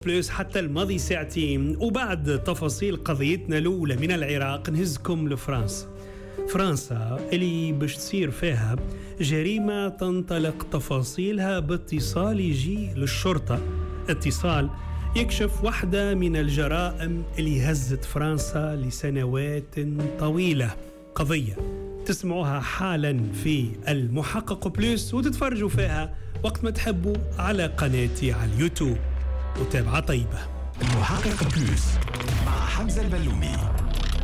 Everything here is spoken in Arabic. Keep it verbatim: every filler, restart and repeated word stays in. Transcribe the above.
بلس حتى الماضي ساعتين. وبعد تفاصيل قضيتنا الأولى من العراق نهزكم لفرنسا. فرنسا اللي باش تصير فيها جريمة تنطلق تفاصيلها باتصال يجي للشرطة، اتصال يكشف واحدة من الجرائم اللي هزت فرنسا لسنوات طويلة. قضية تسمعوها حالا في المحقق بلس وتتفرجوا فيها وقت ما تحبوا على قناتي على اليوتيوب. وتابعة طيبة. المحقق بلس مع حمزة البلومي.